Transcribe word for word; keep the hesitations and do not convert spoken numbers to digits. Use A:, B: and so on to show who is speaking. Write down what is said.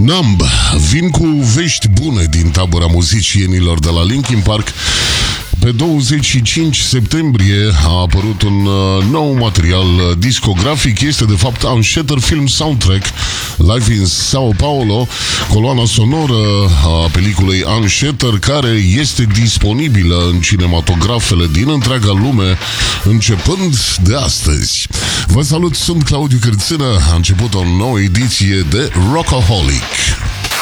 A: Numb vin cu vești bune din tabăra muzicienilor de la Linkin Park. Pe douăzeci și cinci septembrie a apărut un uh, nou material discografic. Este de fapt Unshatter Film Soundtrack Live in Sao Paulo, coloana sonoră a peliculei Unshatter, care este disponibilă în cinematografele din întreaga lume începând de astăzi. Vă salut, sunt Claudiu Cârțână. A început o nouă ediție de Rockaholic.